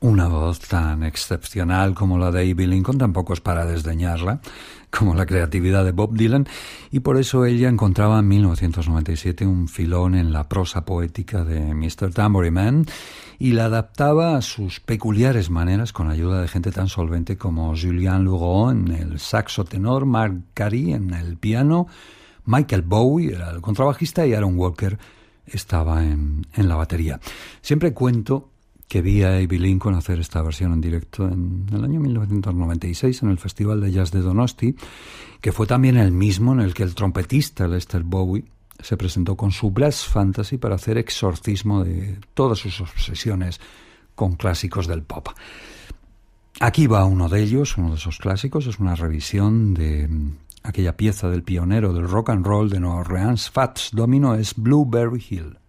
Una voz tan excepcional como la de Abbey Lincoln tampoco es para desdeñarla, como la creatividad de Bob Dylan, y por eso ella encontraba en 1997 un filón en la prosa poética de Mr. Tambourine Man y la adaptaba a sus peculiares maneras con ayuda de gente tan solvente como Julien Leroux en el saxo tenor, Mark Carey en el piano, Michael Bowie era el contrabajista y Aaron Walker estaba en la batería. Siempre cuento que vi a Abbey Lincoln hacer esta versión en directo en el año 1996 en el Festival de Jazz de Donosti, que fue también el mismo en el que el trompetista Lester Bowie se presentó con su Brass Fantasy para hacer exorcismo de todas sus obsesiones con clásicos del pop. Aquí va uno de ellos, uno de esos clásicos, es una revisión de aquella pieza del pionero del rock and roll de Nueva Orleans, Fats Domino, es Blueberry Hill.